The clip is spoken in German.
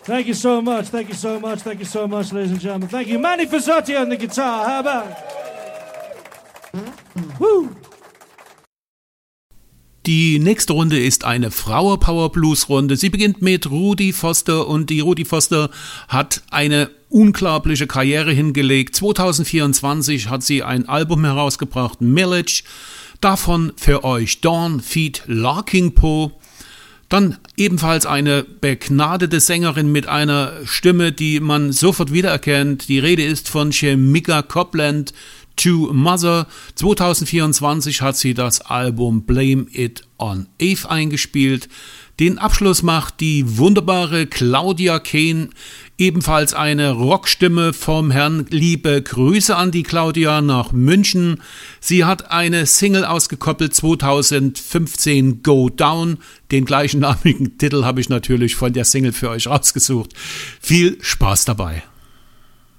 Thank you so much, thank you so much, thank you so much, ladies and gentlemen. Thank you. Manny Fazzotti on the guitar. How about it? Woo! Die nächste Runde ist eine Frauen-Power-Blues-Runde. Sie beginnt mit Rudy Foster und die Rudy Foster hat eine unglaubliche Karriere hingelegt. 2024 hat sie ein Album herausgebracht, Millage. Davon für euch Dawn feat. Larking Poe. Dann ebenfalls eine begnadete Sängerin mit einer Stimme, die man sofort wiedererkennt. Die Rede ist von Shemika Copland. To Mother. 2024 hat sie das Album Blame It on Eve eingespielt. Den Abschluss macht die wunderbare Claudia Kane, ebenfalls eine Rockstimme vom Herrn. Liebe Grüße an die Claudia nach München. Sie hat eine Single ausgekoppelt 2015, Go Down. Den gleichnamigen Titel habe ich natürlich von der Single für euch rausgesucht. Viel Spaß dabei.